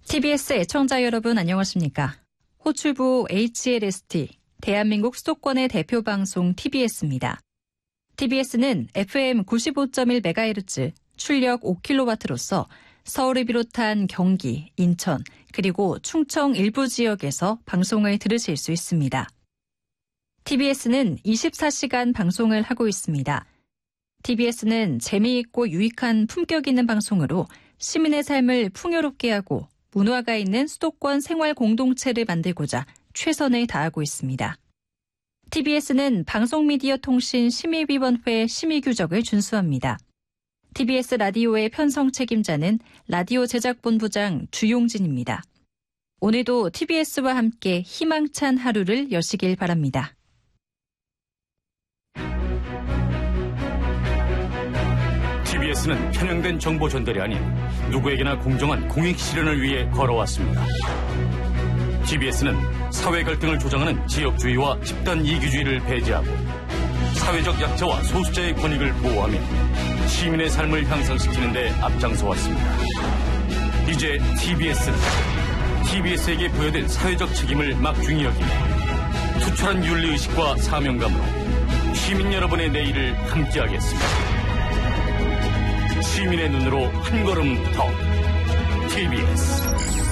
TBS 애청자 여러분 안녕하십니까? 호출부 HLST, 대한민국 수도권의 대표 방송 TBS입니다. TBS는 FM 95.1MHz, 출력 5kW로서 서울을 비롯한 경기, 인천, 그리고 충청 일부 지역에서 방송을 들으실 수 있습니다. TBS는 24시간 방송을 하고 있습니다. TBS는 재미있고 유익한 품격 있는 방송으로 시민의 삶을 풍요롭게 하고 문화가 있는 수도권 생활 공동체를 만들고자 최선을 다하고 있습니다. TBS는 방송미디어통신심의위원회 심의규정을 준수합니다. TBS 라디오의 편성 책임자는 라디오 제작본부장 주용진입니다. 오늘도 TBS와 함께 희망찬 하루를 여시길 바랍니다. TBS는 편향된 정보 전달이 아닌 누구에게나 공정한 공익 실현을 위해 걸어왔습니다. TBS는 사회 갈등을 조장하는 지역주의와 집단 이기주의를 배제하고 사회적 약자와 소수자의 권익을 보호하며 시민의 삶을 향상시키는 데 앞장서왔습니다. 이제 TBS에게 부여된 사회적 책임을 막중히 여기며 투철한 윤리의식과 사명감으로 시민 여러분의 내일을 함께하겠습니다. 시민의 눈으로 한 걸음 더 TBS